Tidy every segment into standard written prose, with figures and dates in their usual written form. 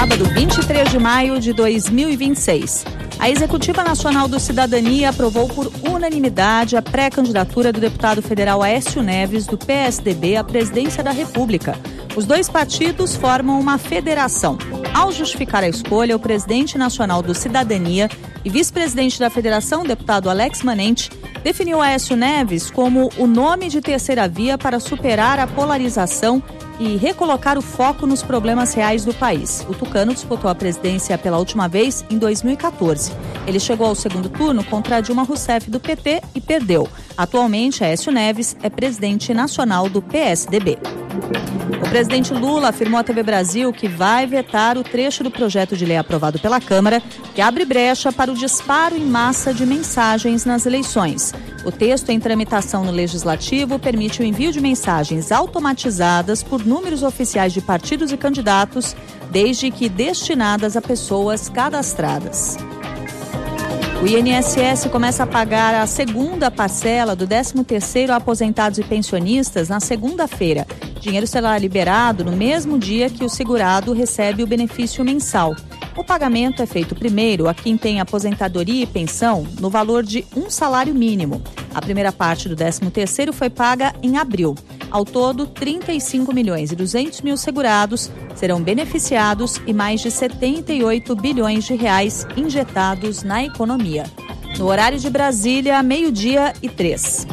sábado, 23 de maio de 2026. A Executiva Nacional do Cidadania aprovou por unanimidade a pré-candidatura do deputado federal Aécio Neves, do PSDB, à presidência da República. Os dois partidos formam uma federação. Ao justificar a escolha, o presidente nacional do Cidadania e vice-presidente da federação, deputado Alex Manente, definiu Aécio Neves como o nome de terceira via para superar a polarização e recolocar o foco nos problemas reais do país. O tucano disputou a presidência pela última vez em 2014. Ele chegou ao segundo turno contra Dilma Rousseff do PT e perdeu. Atualmente, Aécio Neves é presidente nacional do PSDB. O presidente Lula afirmou à TV Brasil que vai vetar o trecho do projeto de lei aprovado pela Câmara que abre brecha para o disparo em massa de mensagens nas eleições. O texto em tramitação no Legislativo permite o envio de mensagens automatizadas por números oficiais de partidos e candidatos, desde que destinadas a pessoas cadastradas. O INSS começa a pagar a segunda parcela do 13º a aposentados e pensionistas na segunda-feira. O dinheiro será liberado no mesmo dia que o segurado recebe o benefício mensal. O pagamento é feito primeiro a quem tem aposentadoria e pensão no valor de um salário mínimo. A primeira parte do 13º foi paga em abril. Ao todo, 35.200.000 segurados serão beneficiados e mais de 78 bilhões de reais injetados na economia. No horário de Brasília, 12:03.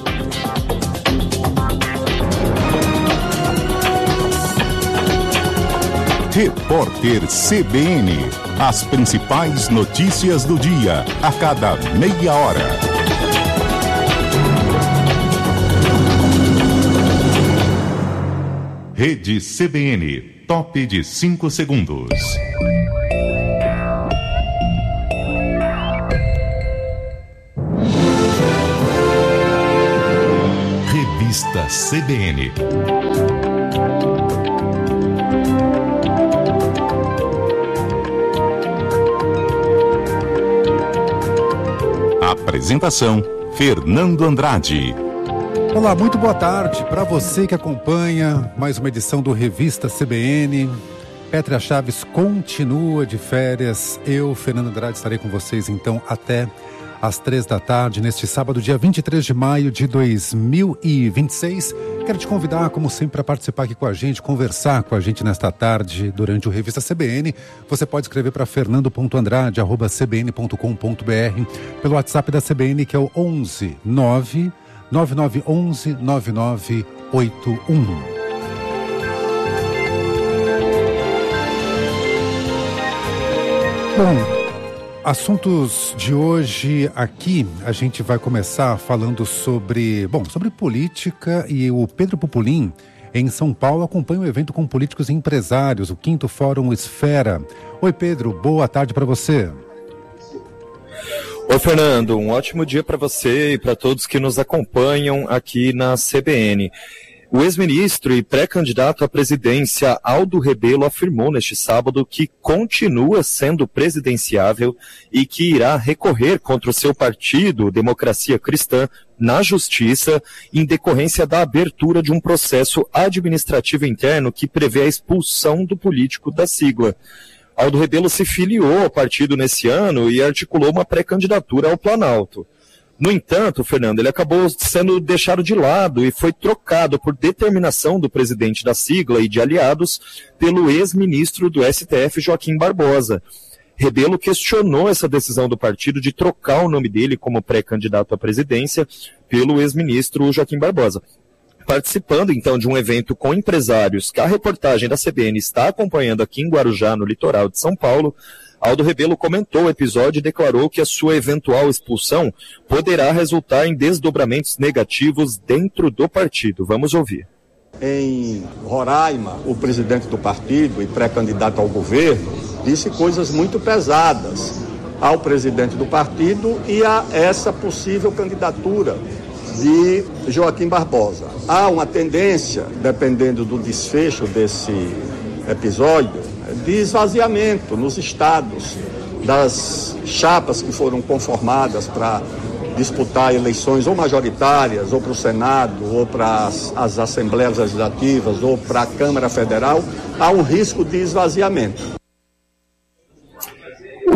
Repórter CBN. As principais notícias do dia, a cada meia hora. Rede CBN, top de 5 segundos. Revista CBN. Apresentação: Fernando Andrade. Olá, muito boa tarde para você que acompanha mais uma edição do Revista CBN. Pétrea Chaves continua de férias. Eu, Fernando Andrade, estarei com vocês então até às 3 da tarde, neste sábado, dia 23 de maio de 2026. Quero te convidar, como sempre, para participar aqui com a gente, conversar com a gente nesta tarde durante o Revista CBN. Você pode escrever para fernando.andrade@cbn.com.br, pelo WhatsApp da CBN, que é o 11 9 9911 9981. Bom, assuntos de hoje aqui, a gente vai começar falando sobre política, e o Pedro Pupolin, em São Paulo, acompanha o evento com políticos e empresários, o 5º Fórum Esfera. Oi, Pedro, boa tarde para você. Oi, Fernando, um ótimo dia para você e para todos que nos acompanham aqui na CBN. O ex-ministro e pré-candidato à presidência Aldo Rebelo afirmou neste sábado que continua sendo presidenciável e que irá recorrer contra o seu partido, Democracia Cristã, na Justiça, em decorrência da abertura de um processo administrativo interno que prevê a expulsão do político da sigla. Aldo Rebelo se filiou ao partido nesse ano e articulou uma pré-candidatura ao Planalto. No entanto, Fernando, ele acabou sendo deixado de lado e foi trocado por determinação do presidente da sigla e de aliados pelo ex-ministro do STF, Joaquim Barbosa. Rebelo questionou essa decisão do partido de trocar o nome dele como pré-candidato à presidência pelo ex-ministro Joaquim Barbosa. Participando, então, de um evento com empresários que a reportagem da CBN está acompanhando aqui em Guarujá, no litoral de São Paulo, Aldo Rebelo comentou o episódio e declarou que a sua eventual expulsão poderá resultar em desdobramentos negativos dentro do partido. Vamos ouvir. Em Roraima, o presidente do partido e pré-candidato ao governo disse coisas muito pesadas ao presidente do partido e a essa possível candidatura de Joaquim Barbosa. Há uma tendência, dependendo do desfecho desse episódio, de esvaziamento nos estados das chapas que foram conformadas para disputar eleições ou majoritárias, ou para o Senado, ou para as Assembleias Legislativas, ou para a Câmara Federal. Há um risco de esvaziamento.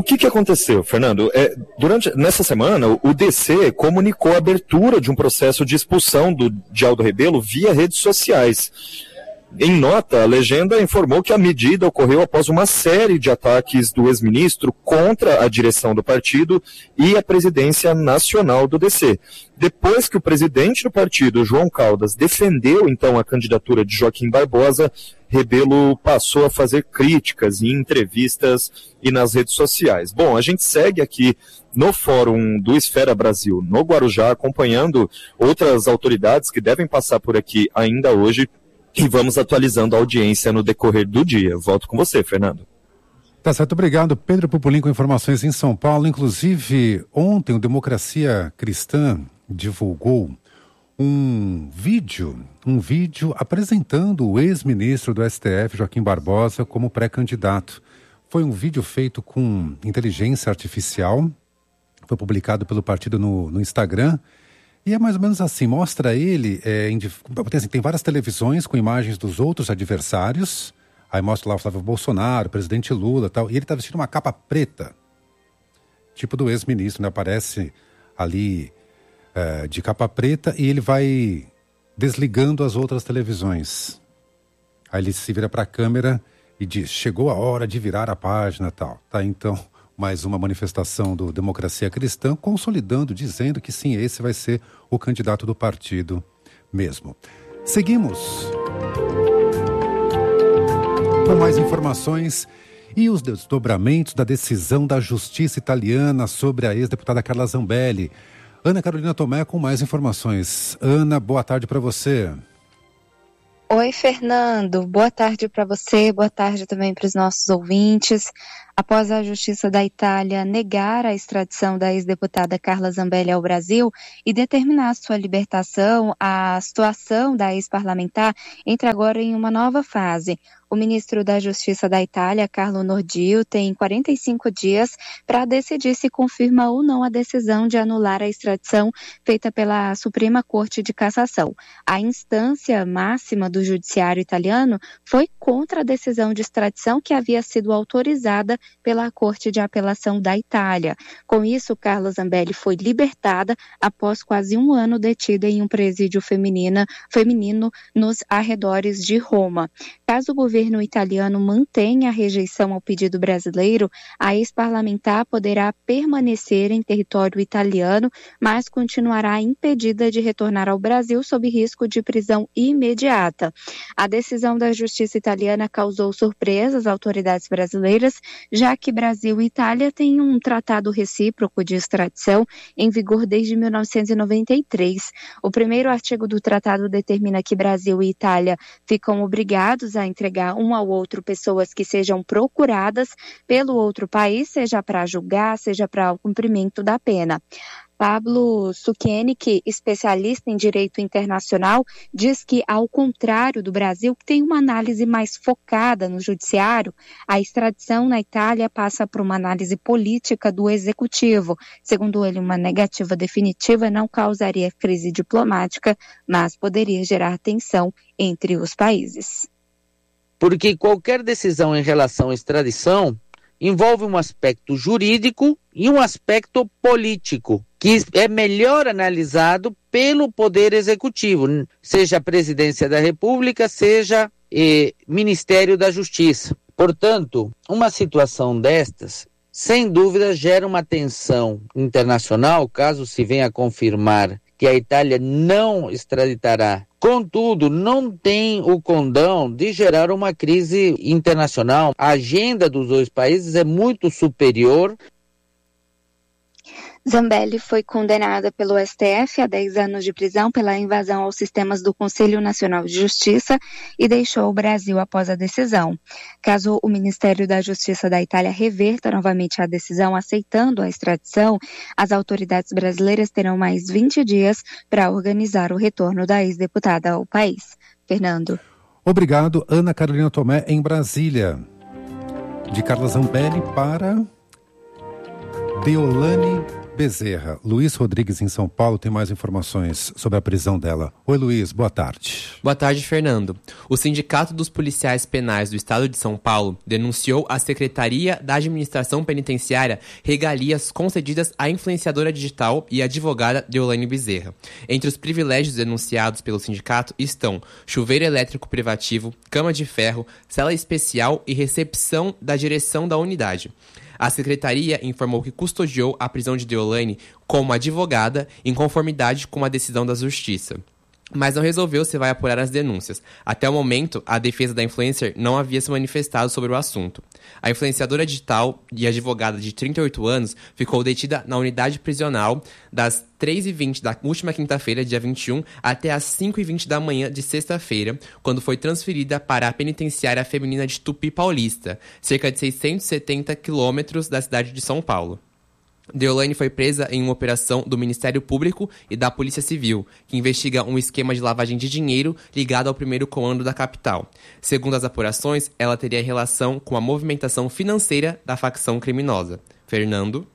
que aconteceu, Fernando? Nessa semana, o DC comunicou a abertura de um processo de expulsão de Aldo Rebelo via redes sociais. Em nota, a legenda informou que a medida ocorreu após uma série de ataques do ex-ministro contra a direção do partido e a presidência nacional do DC. Depois que o presidente do partido, João Caldas, defendeu então a candidatura de Joaquim Barbosa, Rebelo passou a fazer críticas em entrevistas e nas redes sociais. Bom, a gente segue aqui no Fórum do Esfera Brasil, no Guarujá, acompanhando outras autoridades que devem passar por aqui ainda hoje, e vamos atualizando a audiência no decorrer do dia. Volto com você, Fernando. Tá certo, obrigado. Pedro Pupulim com informações em São Paulo. Inclusive, ontem o Democracia Cristã divulgou um vídeo apresentando o ex-ministro do STF, Joaquim Barbosa, como pré-candidato. Foi um vídeo feito com inteligência artificial, foi publicado pelo partido no Instagram. E é mais ou menos assim, mostra ele, tem várias televisões com imagens dos outros adversários, aí mostra lá o Flávio Bolsonaro, o presidente Lula e tal, e ele tá vestindo uma capa preta, tipo do ex-ministro, né? Aparece ali de capa preta e ele vai desligando as outras televisões. Aí ele se vira para a câmera e diz, chegou a hora de virar a página e tal. Tá, então, mais uma manifestação do Democracia Cristã, consolidando, dizendo que sim, esse vai ser o candidato do partido mesmo. Seguimos com mais informações e os desdobramentos da decisão da Justiça italiana sobre a ex-deputada Carla Zambelli. Ana Carolina Tomé com mais informações. Ana, boa tarde para você. Oi, Fernando. Boa tarde para você, boa tarde também para os nossos ouvintes. Após a Justiça da Itália negar a extradição da ex-deputada Carla Zambelli ao Brasil e determinar sua libertação, a situação da ex-parlamentar entra agora em uma nova fase. O ministro da Justiça da Itália, Carlo Nordio, tem 45 dias para decidir se confirma ou não a decisão de anular a extradição feita pela Suprema Corte de Cassação. A instância máxima do judiciário italiano foi contra a decisão de extradição que havia sido autorizada pela Corte de Apelação da Itália. Com isso, Carla Zambelli foi libertada após quase um ano detida em um presídio feminino nos arredores de Roma. Caso o governo italiano mantenha a rejeição ao pedido brasileiro, a ex-parlamentar poderá permanecer em território italiano, mas continuará impedida de retornar ao Brasil sob risco de prisão imediata. A decisão da Justiça italiana causou surpresa às autoridades brasileiras, já que Brasil e Itália têm um tratado recíproco de extradição em vigor desde 1993. O primeiro artigo do tratado determina que Brasil e Itália ficam obrigados a entregar um ao outro pessoas que sejam procuradas pelo outro país, seja para julgar, seja para o cumprimento da pena. Pablo Sukenik, especialista em direito internacional, diz que, ao contrário do Brasil, que tem uma análise mais focada no judiciário, a extradição na Itália passa por uma análise política do executivo. Segundo ele, uma negativa definitiva não causaria crise diplomática, mas poderia gerar tensão entre os países. Porque qualquer decisão em relação à extradição envolve um aspecto jurídico e um aspecto político, que é melhor analisado pelo Poder Executivo, seja a Presidência da República, seja Ministério da Justiça. Portanto, uma situação destas, sem dúvida, gera uma tensão internacional, caso se venha a confirmar que a Itália não extraditará. Contudo, não tem o condão de gerar uma crise internacional. A agenda dos dois países é muito superior. Zambelli foi condenada pelo STF a 10 anos de prisão pela invasão aos sistemas do Conselho Nacional de Justiça e deixou o Brasil após a decisão. Caso o Ministério da Justiça da Itália reverta novamente a decisão aceitando a extradição, as autoridades brasileiras terão mais 20 dias para organizar o retorno da ex-deputada ao país. Fernando. Obrigado, Ana Carolina Tomé, em Brasília. De Carla Zambelli para Deolane Bezerra. Luiz Rodrigues, em São Paulo, tem mais informações sobre a prisão dela. Oi, Luiz, boa tarde. Boa tarde, Fernando. O Sindicato dos Policiais Penais do Estado de São Paulo denunciou à Secretaria da Administração Penitenciária regalias concedidas à influenciadora digital e advogada Deolane Bezerra. Entre os privilégios denunciados pelo sindicato estão chuveiro elétrico privativo, cama de ferro, cela especial e recepção da direção da unidade. A secretaria informou que custodiou a prisão de Deolane como advogada em conformidade com a decisão da Justiça, mas não resolveu se vai apurar as denúncias. Até o momento, a defesa da influencer não havia se manifestado sobre o assunto. A influenciadora digital e advogada de 38 anos ficou detida na unidade prisional das 3h20 da última quinta-feira, dia 21, até as 5h20 da manhã de sexta-feira, quando foi transferida para a penitenciária feminina de Tupi Paulista, cerca de 670 quilômetros da cidade de São Paulo. Deolane foi presa em uma operação do Ministério Público e da Polícia Civil, que investiga um esquema de lavagem de dinheiro ligado ao primeiro comando da capital. Segundo as apurações, ela teria relação com a movimentação financeira da facção criminosa. Fernando?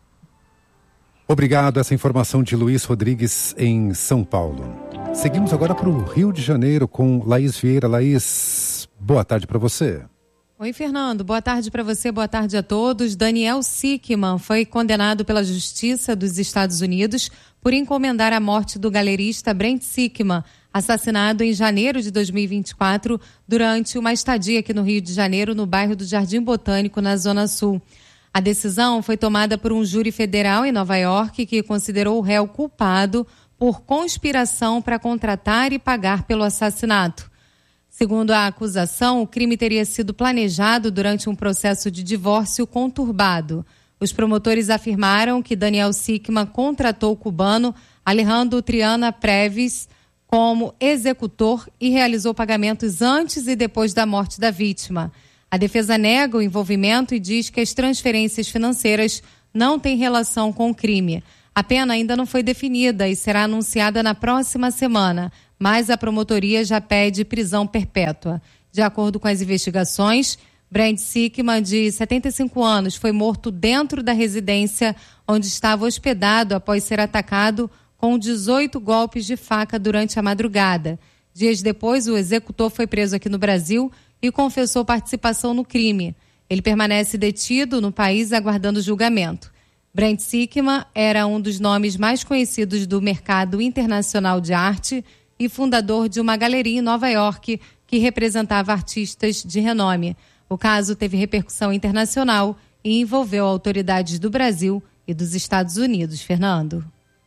Obrigado, essa informação de Luiz Rodrigues em São Paulo. Seguimos agora para o Rio de Janeiro com Laís Vieira. Laís, boa tarde para você. Oi, Fernando. Boa tarde para você, boa tarde a todos. Daniel Sickman foi condenado pela Justiça dos Estados Unidos por encomendar a morte do galerista Brent Sickman, assassinado em janeiro de 2024 durante uma estadia aqui no Rio de Janeiro, no bairro do Jardim Botânico, na Zona Sul. A decisão foi tomada por um júri federal em Nova York que considerou o réu culpado por conspiração para contratar e pagar pelo assassinato. Segundo a acusação, o crime teria sido planejado durante um processo de divórcio conturbado. Os promotores afirmaram que Daniel Sickman contratou o cubano Alejandro Triana Previs como executor e realizou pagamentos antes e depois da morte da vítima. A defesa nega o envolvimento e diz que as transferências financeiras não têm relação com o crime. A pena ainda não foi definida e será anunciada na próxima semana, mas a promotoria já pede prisão perpétua. De acordo com as investigações, Brent Sickman, de 75 anos, foi morto dentro da residência onde estava hospedado após ser atacado com 18 golpes de faca durante a madrugada. Dias depois, o executor foi preso aqui no Brasil e confessou participação no crime. Ele permanece detido no país aguardando julgamento. Brent Sickman era um dos nomes mais conhecidos do mercado internacional de arte e fundador de uma galeria em Nova York que representava artistas de renome. O caso teve repercussão internacional e envolveu autoridades do Brasil e dos Estados Unidos. Fernando.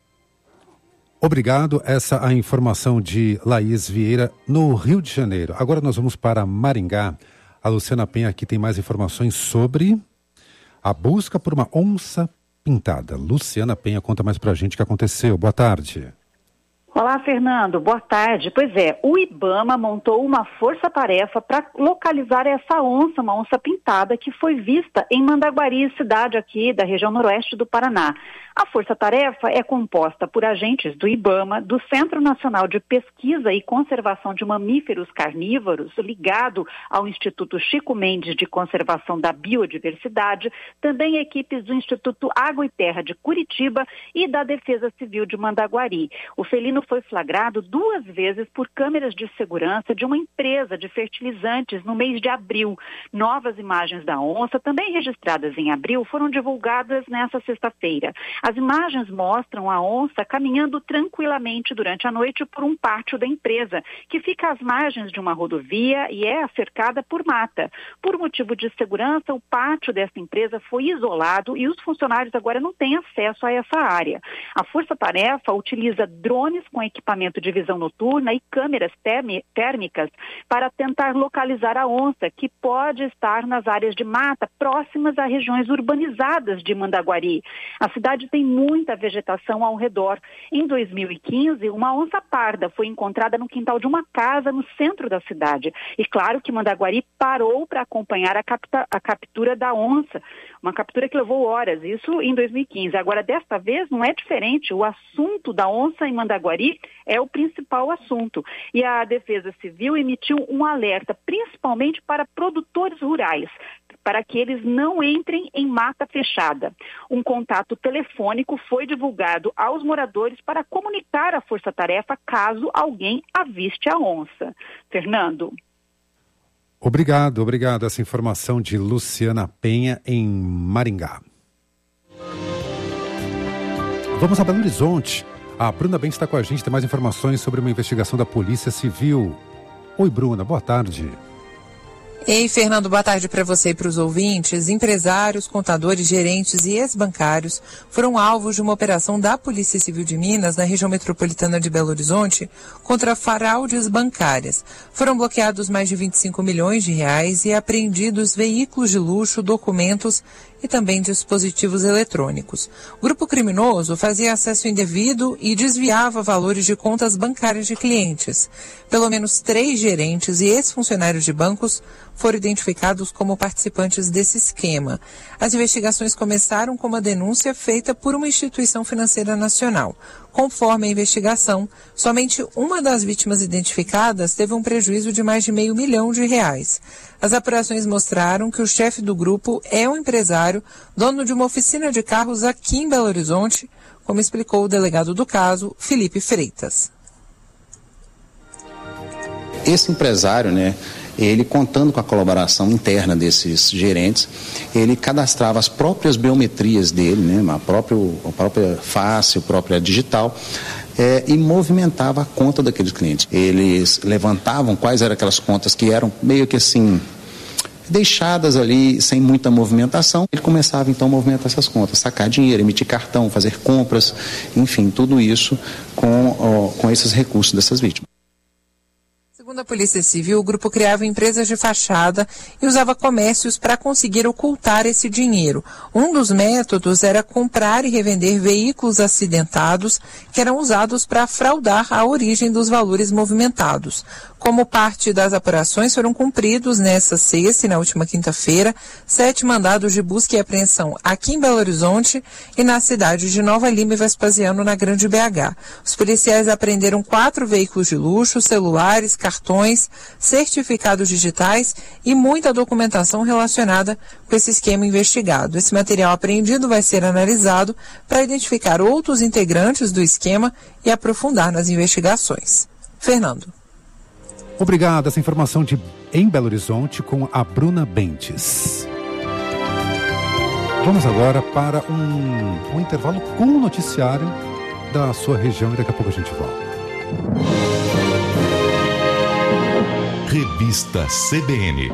Obrigado. Essa é a informação de Laís Vieira no Rio de Janeiro. Agora nós vamos para Maringá. A Luciana Penha aqui tem mais informações sobre a busca por uma onça pintada. Luciana Penha conta mais pra gente o que aconteceu. Boa tarde. Olá, Fernando. Boa tarde. Pois é, o IBAMA montou uma força-tarefa para localizar essa onça, uma onça pintada, que foi vista em Mandaguari, cidade aqui da região noroeste do Paraná. A força-tarefa é composta por agentes do IBAMA, do Centro Nacional de Pesquisa e Conservação de Mamíferos Carnívoros, ligado ao Instituto Chico Mendes de Conservação da Biodiversidade, também equipes do Instituto Água e Terra de Curitiba e da Defesa Civil de Mandaguari. O felino foi flagrado 2 vezes por câmeras de segurança de uma empresa de fertilizantes no mês de abril. Novas imagens da onça, também registradas em abril, foram divulgadas nesta sexta-feira. As imagens mostram a onça caminhando tranquilamente durante a noite por um pátio da empresa, que fica às margens de uma rodovia e é cercada por mata. Por motivo de segurança, o pátio dessa empresa foi isolado e os funcionários agora não têm acesso a essa área. A força-tarefa utiliza drones com equipamento de visão noturna e câmeras térmicas para tentar localizar a onça, que pode estar nas áreas de mata próximas a regiões urbanizadas de Mandaguari. A cidade tem muita vegetação ao redor. Em 2015, uma onça parda foi encontrada no quintal de uma casa no centro da cidade. E claro que Mandaguari parou para acompanhar a captura da onça, uma captura que levou horas, isso em 2015. Agora, desta vez, não é diferente. O assunto da onça em Mandaguari é o principal assunto. E a Defesa Civil emitiu um alerta, principalmente para produtores rurais, para que eles não entrem em mata fechada. Um contato telefônico foi divulgado aos moradores para comunicar à força-tarefa caso alguém aviste a onça. Fernando. Obrigado. Essa informação de Luciana Penha em Maringá. Vamos a Belo Horizonte. A Bruna Bem está com a gente, tem mais informações sobre uma investigação da Polícia Civil. Oi, Bruna, boa tarde. Ei, Fernando, boa tarde para você e para os ouvintes. Empresários, contadores, gerentes e ex-bancários foram alvos de uma operação da Polícia Civil de Minas, na região metropolitana de Belo Horizonte, contra fraudes bancárias. Foram bloqueados mais de 25 milhões de reais e apreendidos veículos de luxo, documentos e também dispositivos eletrônicos. O grupo criminoso fazia acesso indevido e desviava valores de contas bancárias de clientes. Pelo menos 3 gerentes e ex-funcionários de bancos foram identificados como participantes desse esquema. As investigações começaram com uma denúncia feita por uma instituição financeira nacional. Conforme a investigação, somente uma das vítimas identificadas teve um prejuízo de mais de R$500 mil. As apurações mostraram que o chefe do grupo é um empresário, dono de uma oficina de carros aqui em Belo Horizonte, como explicou o delegado do caso, Felipe Freitas. Esse empresário, ele contando com a colaboração interna desses gerentes, ele cadastrava as próprias biometrias dele, a própria face, a própria digital, e movimentava a conta daqueles clientes. Eles levantavam quais eram aquelas contas que eram meio que assim, deixadas ali sem muita movimentação. Ele começava então a movimentar essas contas, sacar dinheiro, emitir cartão, fazer compras, enfim, tudo isso com esses recursos dessas vítimas. Segundo a Polícia Civil, o grupo criava empresas de fachada e usava comércios para conseguir ocultar esse dinheiro. Um dos métodos era comprar e revender veículos acidentados que eram usados para fraudar a origem dos valores movimentados. Como parte das apurações, foram cumpridos nessa sexta e na última quinta-feira 7 mandados de busca e apreensão aqui em Belo Horizonte e na cidade de Nova Lima e Vespasiano, na Grande BH. Os policiais apreenderam 4 veículos de luxo, celulares, cartões, certificados digitais e muita documentação relacionada com esse esquema investigado. Esse material apreendido vai ser analisado para identificar outros integrantes do esquema e aprofundar nas investigações. Fernando. Obrigado, essa informação em Belo Horizonte com a Bruna Bentes. Vamos agora para um intervalo com o noticiário da sua região e daqui a pouco a gente volta. Revista CBN.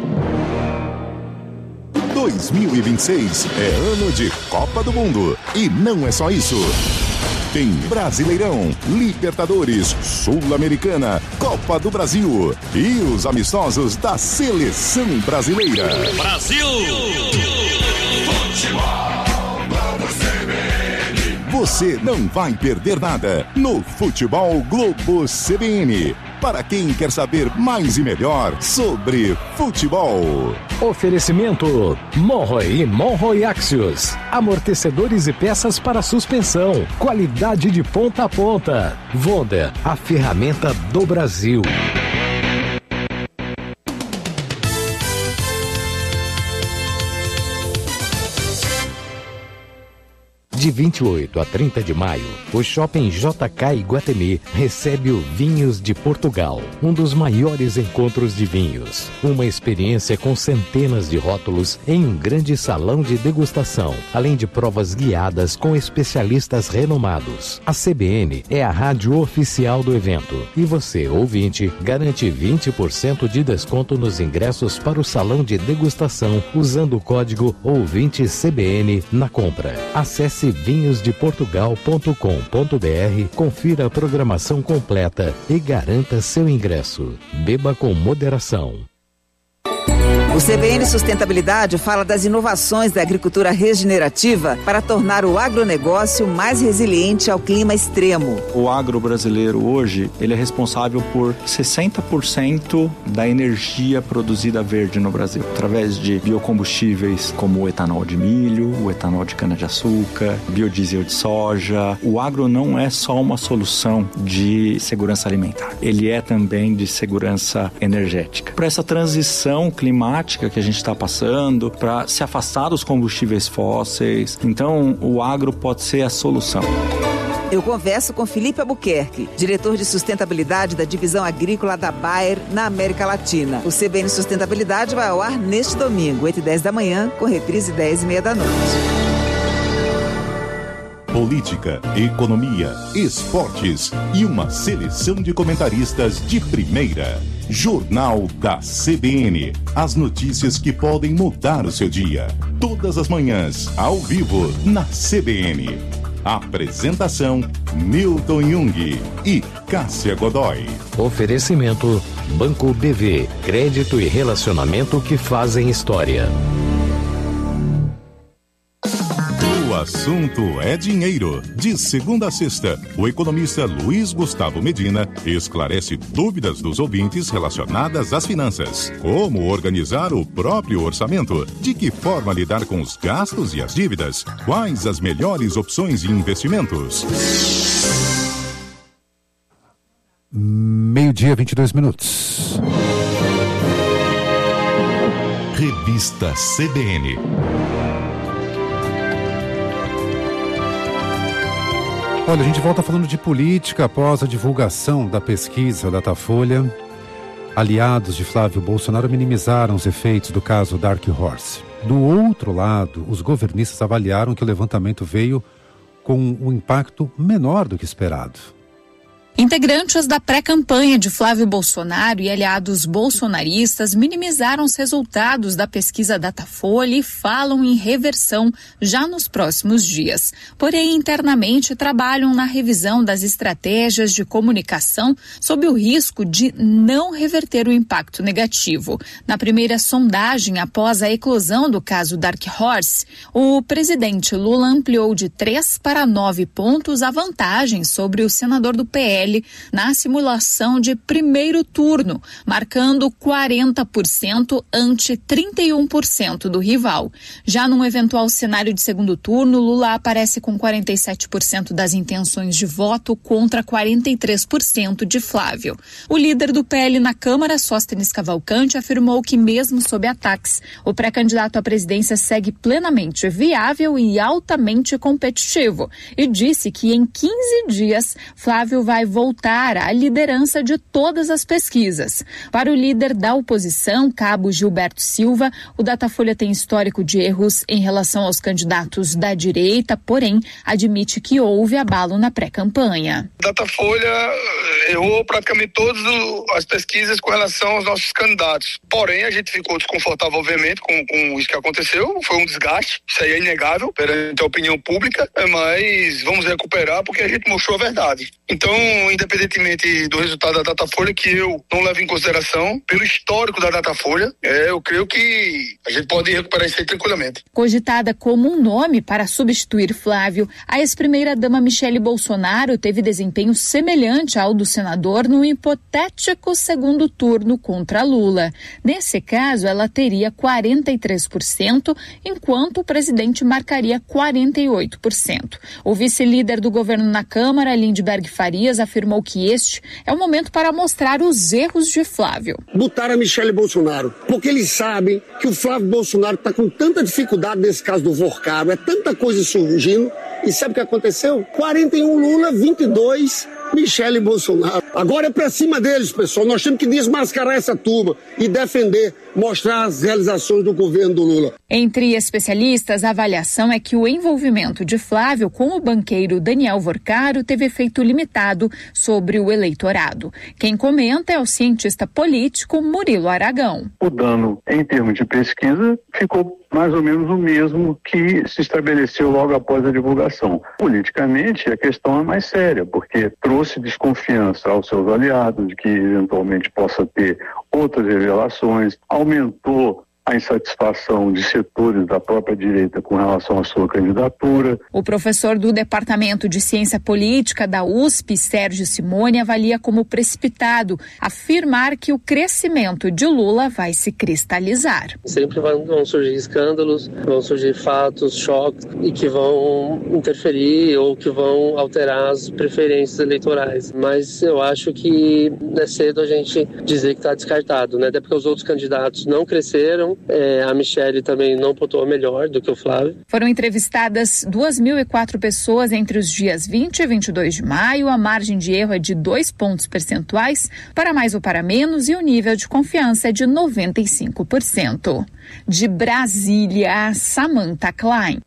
2026 é ano de Copa do Mundo. E não é só isso. Tem Brasileirão, Libertadores, Sul-Americana, Copa do Brasil e os amistosos da Seleção Brasileira. Brasil! Você não vai perder nada no Futebol Globo CBN. Para quem quer saber mais e melhor sobre futebol. Oferecimento Monroe e Monroe Axios. Amortecedores e peças para suspensão. Qualidade de ponta a ponta. Vonda, a ferramenta do Brasil. De 28 a 30 de maio, o Shopping JK Iguatemi recebe o Vinhos de Portugal, um dos maiores encontros de vinhos. Uma experiência com centenas de rótulos em um grande salão de degustação, além de provas guiadas com especialistas renomados. A CBN é a rádio oficial do evento e você, ouvinte, garante 20% de desconto nos ingressos para o salão de degustação usando o código OUVINTECBN na compra. Acesse vinhosdeportugal.com.br, confira a programação completa e garanta seu ingresso. Beba com moderação. O CBN Sustentabilidade fala das inovações da agricultura regenerativa para tornar o agronegócio mais resiliente ao clima extremo. O agro brasileiro hoje, ele é responsável por 60% da energia produzida verde no Brasil, através de biocombustíveis como o etanol de milho, o etanol de cana-de-açúcar, biodiesel de soja. O agro não é só uma solução de segurança alimentar, ele é também de segurança energética. Para essa transição climática climática que a gente está passando, para se afastar dos combustíveis fósseis. Então, o agro pode ser a solução. Eu converso com Felipe Albuquerque, diretor de sustentabilidade da divisão agrícola da Bayer na América Latina. O CBN Sustentabilidade vai ao ar neste domingo, 8h10 da manhã, com reprise 10h30 da noite. Política, economia, esportes e uma seleção de comentaristas de primeira. Jornal da CBN. As notícias que podem mudar o seu dia. Todas as manhãs, ao vivo, na CBN. Apresentação: Milton Jung e Cássia Godoy. Oferecimento: Banco BV. Crédito e relacionamento que fazem história. O assunto é dinheiro. De segunda a sexta, o economista Luiz Gustavo Medina esclarece dúvidas dos ouvintes relacionadas às finanças. Como organizar o próprio orçamento? De que forma lidar com os gastos e as dívidas? Quais as melhores opções de investimentos? 12:22. Revista CBN. Olha, a gente volta falando de política após a divulgação da pesquisa Datafolha. Aliados de Flávio Bolsonaro minimizaram os efeitos do caso Dark Horse. Do outro lado, os governistas avaliaram que o levantamento veio com um impacto menor do que esperado. Integrantes da pré-campanha de Flávio Bolsonaro e aliados bolsonaristas minimizaram os resultados da pesquisa Datafolha e falam em reversão já nos próximos dias. Porém, internamente trabalham na revisão das estratégias de comunicação sob o risco de não reverter o impacto negativo. Na primeira sondagem após a eclosão do caso Dark Horse, o presidente Lula ampliou de 3 para 9 pontos a vantagem sobre o senador do PL na simulação de primeiro turno, marcando 40% ante 31% do rival. Já num eventual cenário de segundo turno, Lula aparece com 47% das intenções de voto contra 43% de Flávio. O líder do PL na Câmara, Sóstenes Cavalcante, afirmou que mesmo sob ataques, o pré-candidato à presidência segue plenamente viável e altamente competitivo e disse que em 15 dias Flávio vai voltar à liderança de todas as pesquisas. Para o líder da oposição, cabo Gilberto Silva, o Datafolha tem histórico de erros em relação aos candidatos da direita, porém admite que houve abalo na pré-campanha. Datafolha errou praticamente todas as pesquisas com relação aos nossos candidatos. Porém, a gente ficou desconfortável, obviamente, com isso que aconteceu. Foi um desgaste, isso aí é inegável perante a opinião pública, mas vamos recuperar porque a gente mostrou a verdade. Então, independentemente do resultado da Datafolha, que eu não levo em consideração, pelo histórico da Datafolha, eu creio que a gente pode recuperar isso aí tranquilamente. Cogitada como um nome para substituir Flávio, a ex-primeira-dama Michele Bolsonaro teve desempenho semelhante ao do senador no hipotético segundo turno contra Lula. Nesse caso, ela teria 43%, enquanto o presidente marcaria 48%. O vice-líder do governo na Câmara, Lindbergh Farias, afirmou que este é o momento para mostrar os erros de Flávio. Botaram a Michele Bolsonaro, porque eles sabem que o Flávio Bolsonaro está com tanta dificuldade nesse caso do Vorcaro, é tanta coisa surgindo, e sabe o que aconteceu? 41 Lula, 22 Michele Bolsonaro. Agora é pra cima deles, pessoal. Nós temos que desmascarar essa turma e defender, mostrar as realizações do governo do Lula. Entre especialistas, a avaliação é que o envolvimento de Flávio com o banqueiro Daniel Vorcaro teve efeito limitado sobre o eleitorado. Quem comenta é o cientista político Murilo Aragão. O dano em termos de pesquisa ficou mais ou menos o mesmo que se estabeleceu logo após a divulgação. Politicamente, a questão é mais séria, porque trouxe desconfiança aos seus aliados de que eventualmente possa ter outras revelações, aumentou a insatisfação de setores da própria direita com relação à sua candidatura. O professor do Departamento de Ciência Política da USP, Sérgio Simone, avalia como precipitado afirmar que o crescimento de Lula vai se cristalizar. Sempre vão surgir escândalos, vão surgir fatos, choques e que vão interferir ou que vão alterar as preferências eleitorais. Mas eu acho que é cedo a gente dizer que está descartado, né? Até porque os outros candidatos não cresceram pontuação. A Michelle também não pontuou melhor do que o Flávio. Foram entrevistadas 2.004 pessoas entre os dias 20 e 22 de maio. A margem de erro é de 2 pontos percentuais, para mais ou para menos, e o nível de confiança é de 95%. De Brasília, Samantha Klein.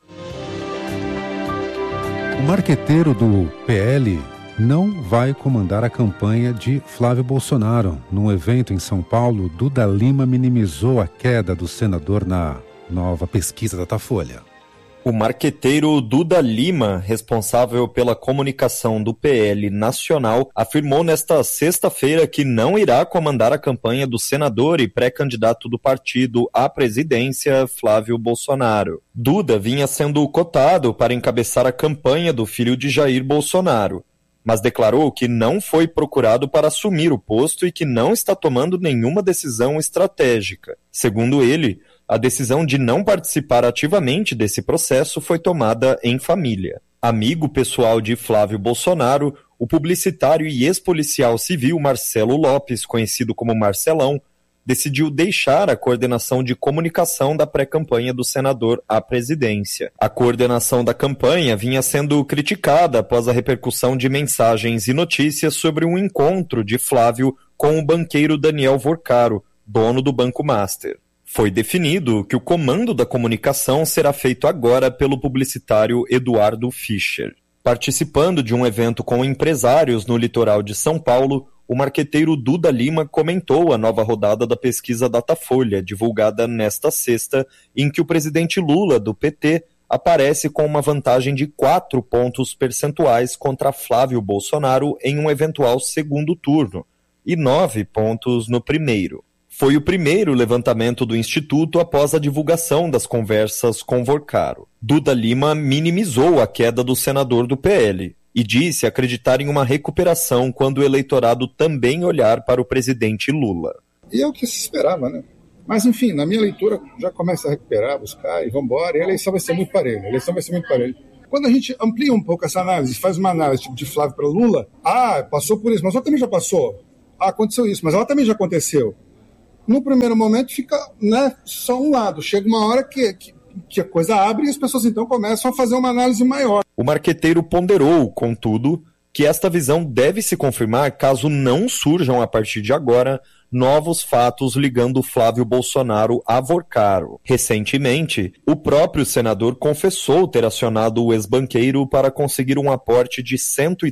O marqueteiro do PL não vai comandar a campanha de Flávio Bolsonaro. Num evento em São Paulo, Duda Lima minimizou a queda do senador na nova pesquisa da Datafolha. O marqueteiro Duda Lima, responsável pela comunicação do PL nacional, afirmou nesta sexta-feira que não irá comandar a campanha do senador e pré-candidato do partido à presidência, Flávio Bolsonaro. Duda vinha sendo cotado para encabeçar a campanha do filho de Jair Bolsonaro, mas declarou que não foi procurado para assumir o posto e que não está tomando nenhuma decisão estratégica. Segundo ele, a decisão de não participar ativamente desse processo foi tomada em família. Amigo pessoal de Flávio Bolsonaro, o publicitário e ex-policial civil Marcelo Lopes, conhecido como Marcelão, decidiu deixar a coordenação de comunicação da pré-campanha do senador à presidência. A coordenação da campanha vinha sendo criticada após a repercussão de mensagens e notícias sobre um encontro de Flávio com o banqueiro Daniel Vorcaro, dono do Banco Master. Foi definido que o comando da comunicação será feito agora pelo publicitário Eduardo Fischer. Participando de um evento com empresários no litoral de São Paulo, o marqueteiro Duda Lima comentou a nova rodada da pesquisa Datafolha, divulgada nesta sexta, em que o presidente Lula, do PT, aparece com uma vantagem de 4 pontos percentuais contra Flávio Bolsonaro em um eventual segundo turno, e 9 pontos no primeiro. Foi o primeiro levantamento do Instituto após a divulgação das conversas com Vorcaro. Duda Lima minimizou a queda do senador do PL e disse acreditar em uma recuperação quando o eleitorado também olhar para o presidente Lula. E é o que se esperava, né? Mas, enfim, na minha leitura já começa a recuperar, buscar e vamos embora. E a eleição vai ser muito parelha. Quando a gente amplia um pouco essa análise, faz uma análise tipo de Flávio para Lula, passou por isso, mas ela também já passou. Aconteceu isso, mas ela também já aconteceu. No primeiro momento fica, né, só um lado. Chega uma hora que a coisa abre e as pessoas então começam a fazer uma análise maior. O marqueteiro ponderou, contudo, que esta visão deve se confirmar caso não surjam a partir de agora novos fatos ligando Flávio Bolsonaro a Vorcaro. Recentemente, o próprio senador confessou ter acionado o ex-banqueiro para conseguir um aporte de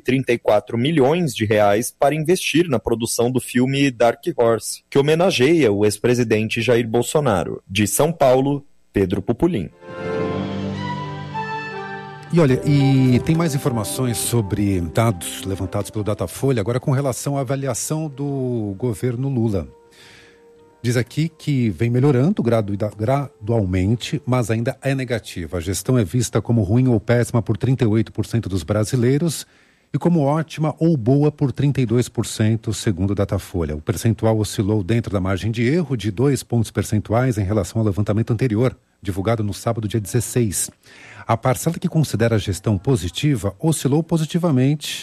134 milhões de reais para investir na produção do filme Dark Horse, que homenageia o ex-presidente Jair Bolsonaro. De São Paulo, Pedro Pupulim. E olha, tem mais informações sobre dados levantados pelo Datafolha, agora com relação à avaliação do governo Lula. Diz aqui que vem melhorando gradualmente, mas ainda é negativa. A gestão é vista como ruim ou péssima por 38% dos brasileiros e como ótima ou boa por 32%, segundo o Datafolha. O percentual oscilou dentro da margem de erro de 2 pontos percentuais em relação ao levantamento anterior, divulgado no sábado, dia 16. A parcela que considera a gestão positiva oscilou positivamente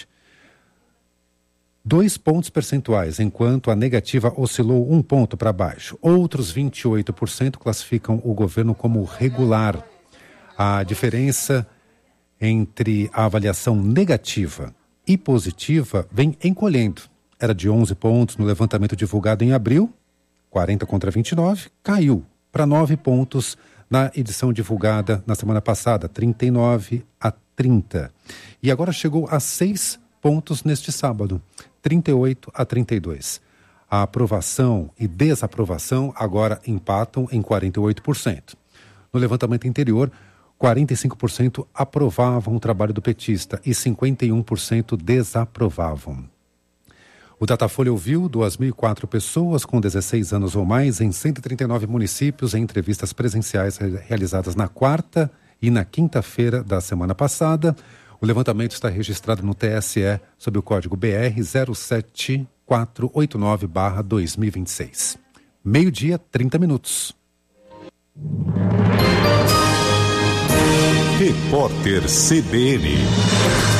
2 pontos percentuais, enquanto a negativa oscilou 1 ponto para baixo. Outros 28% classificam o governo como regular. A diferença entre a avaliação negativa e positiva vem encolhendo. Era de 11 pontos no levantamento divulgado em abril, 40 contra 29, caiu para 9 pontos na edição divulgada na semana passada, 39 a 30. E agora chegou a 6 pontos neste sábado, 38 a 32. A aprovação e desaprovação agora empatam em 48%. No levantamento anterior, 45% aprovavam o trabalho do petista e 51% desaprovavam. O Datafolha ouviu 2.004 pessoas com 16 anos ou mais em 139 municípios em entrevistas presenciais realizadas na quarta e na quinta-feira da semana passada. O levantamento está registrado no TSE sob o código BR 07489/2026. 12:30. Repórter CBN.